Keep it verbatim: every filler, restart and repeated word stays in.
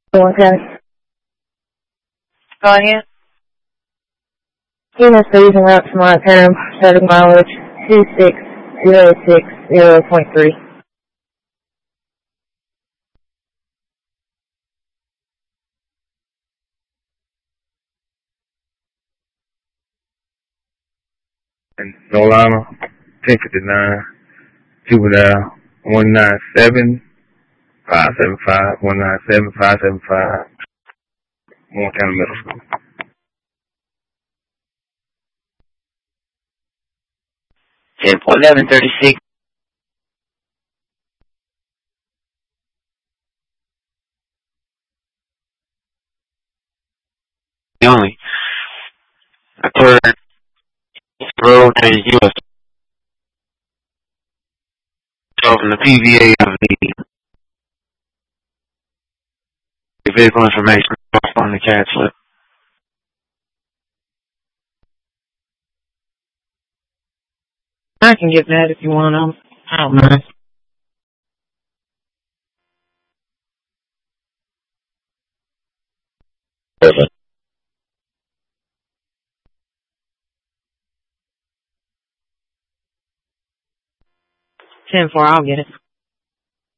Okay. Go ahead. Unit season route to Montana, static mileage two six zero six zero point three. And Solana, ten fifty-nine, Juvenile, one nine seven, five seven five, one nine seven, five seven five, Montana Middle School. ten four eleven thirty-six. Only. I cleared road to the U S from the P V A of the vehicle information on the cat slip. I can get that if you want. I'm, I don't mind. ten four, I'll get it.